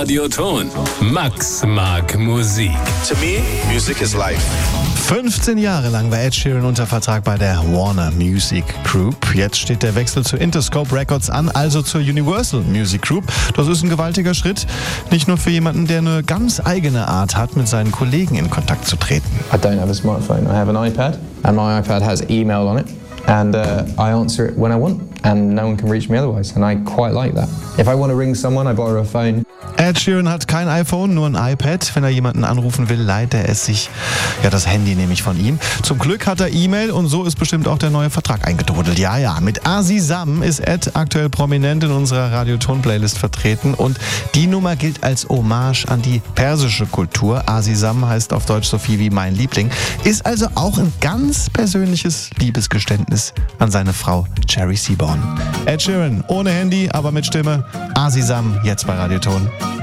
Radioton. Max mag Musik. To me, music is life. 15 Jahre lang war Ed Sheeran unter Vertrag bei der Warner Music Group. Jetzt steht der Wechsel zu Interscope Records an, also zur Universal Music Group. Das ist ein gewaltiger Schritt, nicht nur für jemanden, der eine ganz eigene Art hat, mit seinen Kollegen in Kontakt zu treten. I don't have a smartphone. I have an iPad, and my iPad has email on it, and I answer it when I want, and no one can reach me otherwise, and I quite like that. If I want to ring someone, I borrow a phone. Ed Sheeran hat kein iPhone, nur ein iPad. Wenn er jemanden anrufen will, leiht er es sich, das Handy nämlich von ihm. Zum Glück hat er E-Mail und so ist bestimmt auch der neue Vertrag eingetrudelt. Ja, mit Azizam ist Ed aktuell prominent in unserer Radioton-Playlist vertreten und die Nummer gilt als Hommage an die persische Kultur. Azizam heißt auf Deutsch so viel wie mein Liebling, ist also auch ein ganz persönliches Liebesgeständnis an seine Frau Cherry Seaborn. Ed Sheeran ohne Handy, aber mit Stimme. Azizam jetzt bei Radioton.